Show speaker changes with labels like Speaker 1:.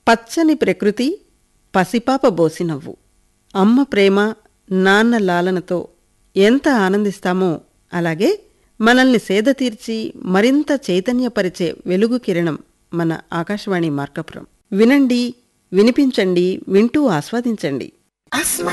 Speaker 1: పచ్చని ప్రకృతి, పసిపాప బోసినవ్వు. అమ్మ ప్రేమ, నాన్న లాలనతో ఎంత ఆనందిస్తామో అలాగే మనల్ని సేదతీర్చి మరింత చైతన్యపరిచే వెలుగు కిరణం మన ఆకాశవాణి మార్కాపురం. వినండి, వినిపించండి, వింటూ ఆస్వాదించండి.